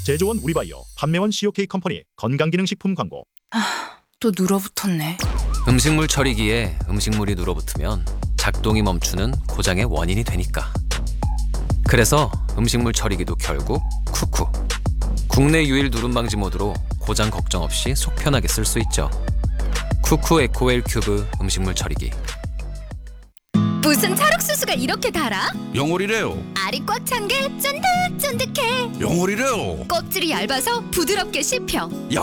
제조원 우리바이오, 판매원 COK 컴퍼니 건강기능식품 광고. 또 눌어붙었네. 음식물 처리기에 음식물이 눌어붙으면 작동이 멈추는 고장의 원인이 되니까. 그래서 음식물 처리기도 결국 쿠쿠. 국내 유일 누름 방지 모드로 고장 걱정 없이 속 편하게 쓸 수 있죠. 쿠쿠 에코웰 큐브 음식물 처리기. 무슨 찰옥수수가 이렇게 달아? 영월이래요. 알이 꽉 찬 게 쫀득쫀득해. 영월이래요. 껍질이 얇아서 부드럽게 씹혀.